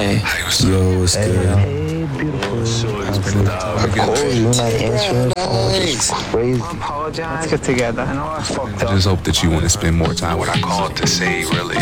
Yo, what's good? Hey, beautiful. I called you, not answering phone. It's crazy. Let's get together. I know I fucked up. I just hope that you want to spend more time. What I called to say, really.